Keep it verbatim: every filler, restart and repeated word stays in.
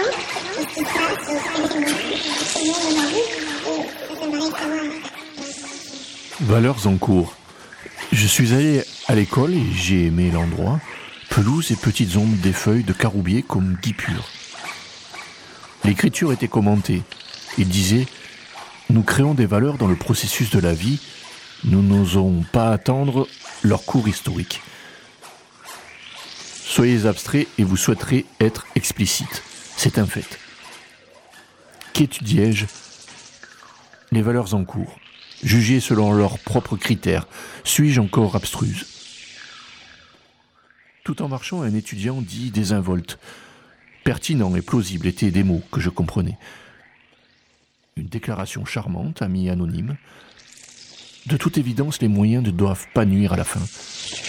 ce qui se passe avec moi, tout le monde aujourd'hui, et ça m'arrive savoir. Valeurs en cours. Je suis allé à l'école et j'ai aimé l'endroit. Pelouse et petites ombres des feuilles de caroubier comme guipure. L'écriture était commentée. Il disait « Nous créons des valeurs dans le processus de la vie. Nous n'osons pas attendre leur cours historique. Soyez abstraits et vous souhaiterez être explicite. C'est un fait. » Qu'étudiais-je ? Les valeurs en cours, jugées selon leurs propres critères. Suis-je encore abstruse ? Tout en marchant, un étudiant dit désinvolte. Pertinent et plausible étaient des mots que je comprenais. Une déclaration charmante, ami anonyme. De toute évidence, les moyens ne doivent pas nuire à la fin.